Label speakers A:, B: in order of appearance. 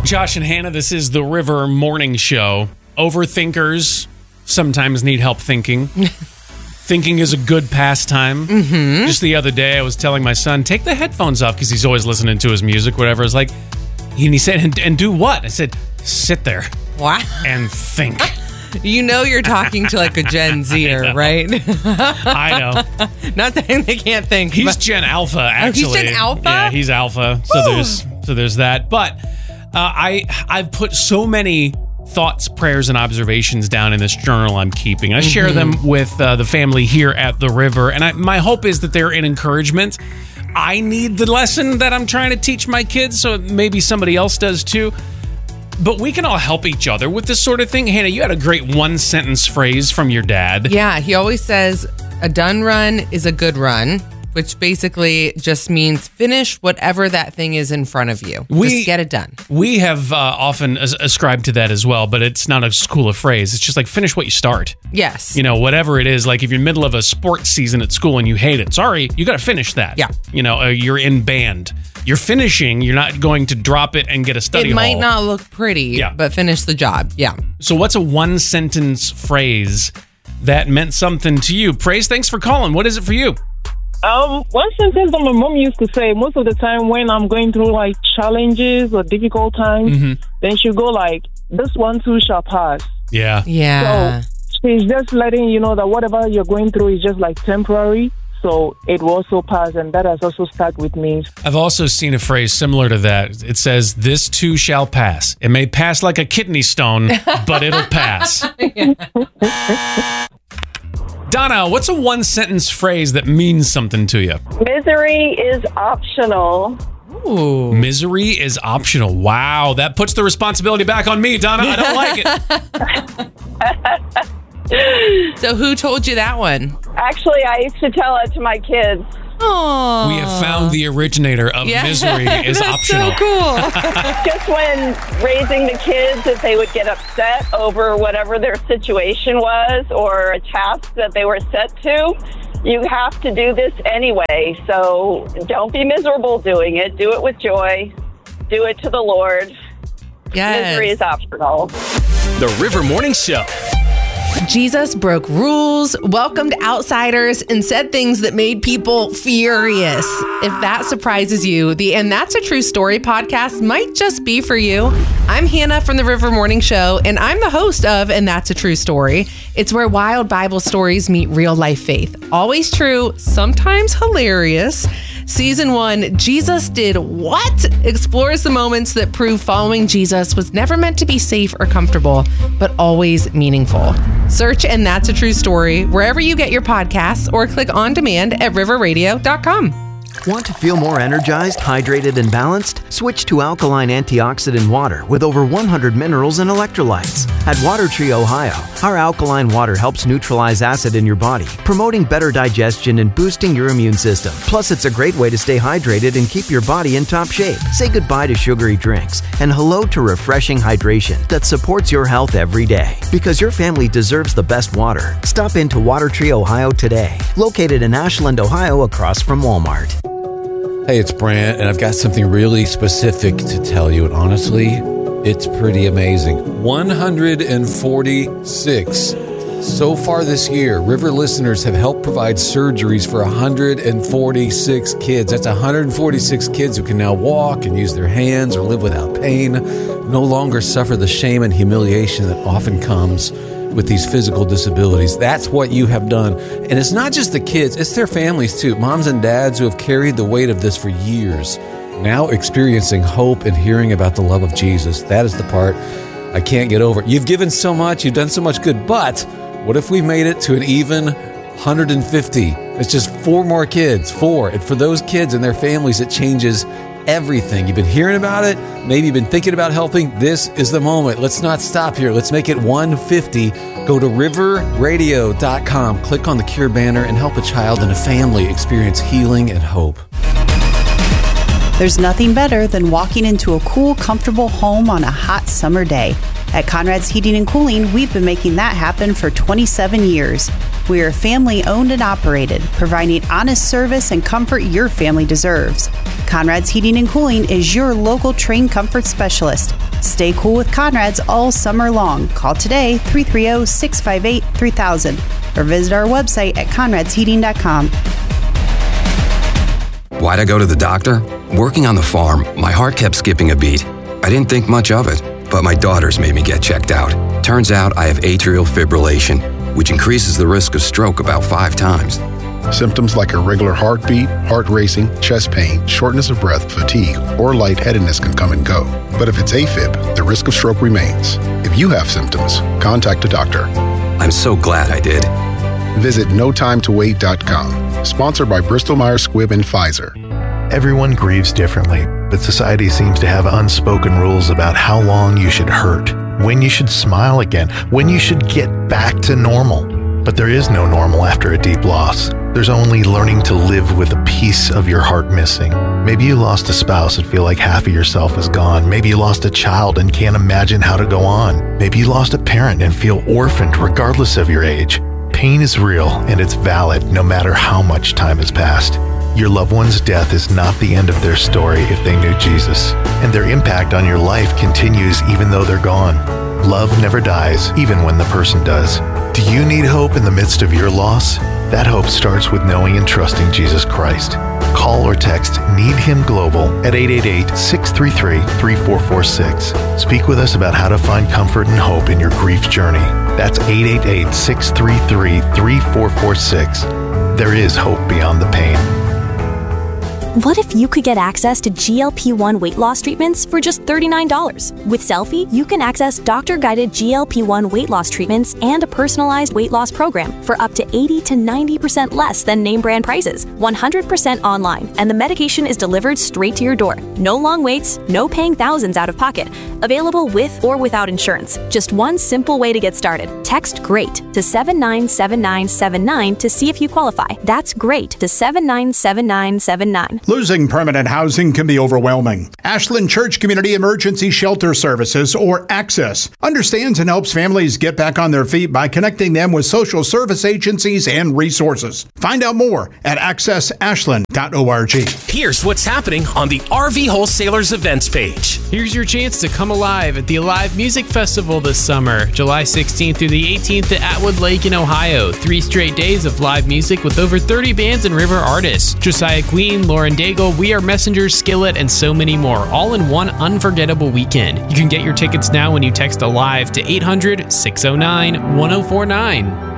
A: Josh and Hannah, this is the River Morning Show. Overthinkers sometimes need help thinking. Thinking is a good pastime. Mm-hmm. Just the other day, I was telling my son, take the headphones off, because he's always listening to his music, whatever. It's like, and he said, and do what? I said, sit there.
B: Wow.
A: And think.
B: You know you're talking to like a Gen Zer, right?
A: I know.
B: Not saying they can't think.
A: He's Gen Alpha, actually.
B: Oh, he's Gen Alpha?
A: Yeah, he's Alpha. So there's that. But I've put so many thoughts, prayers, and observations down in this journal I'm keeping. I share them with the family here at the River, and my hope is that they're an encouragement. I need the lesson that I'm trying to teach my kids, so maybe somebody else does too. But we can all help each other with this sort of thing. Hannah, you had a great one-sentence phrase from your dad.
B: Yeah, he always says, a done run is a good run, which basically just means finish whatever that thing is in front of you. Just get it done. We
A: have often ascribed to that as well, but it's not as cool a phrase. It's just like finish what you start.
B: Yes.
A: You know, whatever it is, like if you're in the middle of a sports season at school and you hate it, sorry, you got to finish that.
B: Yeah.
A: You know, you're in band. You're finishing. You're not going to drop it and get a study hall.
B: It might not look pretty, but finish the job. Yeah.
A: So what's a one-sentence phrase that meant something to you? Praise, thanks for calling. What is it for you?
C: One sentence that my mom used to say most of the time when I'm going through like challenges or difficult times, then she'll go like, this one too shall pass.
A: Yeah.
B: Yeah.
C: So she's just letting you know that whatever you're going through is just like temporary. So it will also pass, and that has also stuck with me.
A: I've also seen a phrase similar to that. It says, this too shall pass. It may pass like a kidney stone, but it'll pass. Donna, what's a one-sentence phrase that means something to you?
D: Misery is optional.
B: Ooh.
A: Misery is optional. Wow, that puts the responsibility back on me, Donna. I don't like it.
B: So who told you that one?
D: Actually, I used to tell it to my kids.
B: Oh,
A: we have found the originator of misery is optional.
B: So cool.
D: Just when raising the kids, if they would get upset over whatever their situation was or a task that they were set to, you have to do this anyway. So don't be miserable doing it. Do it with joy. Do it to the Lord.
B: Yes.
D: Misery is optional.
E: The River Morning Show.
B: Jesus broke rules, welcomed outsiders, and said things that made people furious. If that surprises you, the And That's a True Story podcast might just be for you. I'm Hannah from the River Morning Show, and I'm the host of And That's a True Story. It's where wild Bible stories meet real life faith. Always true, sometimes hilarious. Season 1, Jesus Did What? Explores the moments that prove following Jesus was never meant to be safe or comfortable, but always meaningful. Search And That's a True Story wherever you get your podcasts or click on demand at riverradio.com.
F: Want to feel more energized, hydrated, and balanced? Switch to alkaline antioxidant water with over 100 minerals and electrolytes. At Water Tree, Ohio, our alkaline water helps neutralize acid in your body, promoting better digestion and boosting your immune system. Plus, it's a great way to stay hydrated and keep your body in top shape. Say goodbye to sugary drinks and hello to refreshing hydration that supports your health every day. Because your family deserves the best water. Stop into Water Tree, Ohio today. Located in Ashland, Ohio, across from Walmart.
G: Hey, it's Brant, and I've got something really specific to tell you, and honestly, it's pretty amazing. 146. So far this year, River listeners have helped provide surgeries for 146 kids. That's 146 kids who can now walk and use their hands or live without pain, no longer suffer the shame and humiliation that often comes with these physical disabilities. That's what you have done. And it's not just the kids, it's their families too. Moms and dads who have carried the weight of this for years, now experiencing hope and hearing about the love of Jesus. That is the part I can't get over. You've given so much, you've done so much good, but what if we made it to an even 150? It's just 4 more kids, 4. And for those kids and their families, it changes everything. You've been hearing about it. Maybe you've been thinking about helping. This is the moment. Let's not stop here. Let's make it 150. Go to riverradio.com, click on the Cure banner, and help a child and a family experience healing and hope.
H: There's nothing better than walking into a cool, comfortable home on a hot summer day. At Conrad's Heating and Cooling, we've been making that happen for 27 years. We are family owned and operated, providing honest service and comfort your family deserves. Conrad's Heating and Cooling is your local trained comfort specialist. Stay cool with Conrad's all summer long. Call today 330-658-3000 or visit our website at conradsheating.com.
I: Why'd I go to the doctor? Working on the farm, my heart kept skipping a beat. I didn't think much of it, but my daughters made me get checked out. Turns out I have atrial fibrillation, which increases the risk of stroke about 5 times.
J: Symptoms like irregular heartbeat, heart racing, chest pain, shortness of breath, fatigue, or lightheadedness can come and go. But if it's AFib, the risk of stroke remains. If you have symptoms, contact a doctor.
I: I'm so glad I did.
J: Visit notimetowait.com. Sponsored by Bristol-Myers Squibb and Pfizer.
K: Everyone grieves differently, but society seems to have unspoken rules about how long you should hurt, when you should smile again, when you should get back to normal. But there is no normal after a deep loss. There's only learning to live with a piece of your heart missing. Maybe you lost a spouse and feel like half of yourself is gone. Maybe you lost a child and can't imagine how to go on. Maybe you lost a parent and feel orphaned regardless of your age. Pain is real and it's valid no matter how much time has passed. Your loved one's death is not the end of their story if they knew Jesus, and their impact on your life continues even though they're gone. Love never dies, even when the person does. Do you need hope in the midst of your loss? That hope starts with knowing and trusting Jesus Christ. Call or text Need Him Global at 888-633-3446. Speak with us about how to find comfort and hope in your grief journey. That's 888-633-3446. There is hope beyond the pain.
L: What if you could get access to GLP-1 weight loss treatments for just $39? With Selfie, you can access doctor-guided GLP-1 weight loss treatments and a personalized weight loss program for up to 80 to 90% less than name brand prices, 100% online, and the medication is delivered straight to your door. No long waits, no paying thousands out of pocket. Available with or without insurance. Just one simple way to get started. Text GREAT to 797979 to see if you qualify. That's GREAT to 797979.
M: Losing permanent housing can be overwhelming. Ashland Church Community Emergency Shelter Services, or ACCESS, understands and helps families get back on their feet by connecting them with social service agencies and resources. Find out more at accessashland.org.
E: Here's what's happening on the RV Wholesalers events page.
N: Here's your chance to come alive at the Alive Music Festival this summer, July 16th through the 18th at Atwood Lake in Ohio. 3 straight days of live music with over 30 bands and river artists. Josiah Queen, Lauren Daigle, We Are Messengers, Skillet, and so many more, all in one unforgettable weekend. You can get your tickets now when you text ALIVE to 800-609-1049.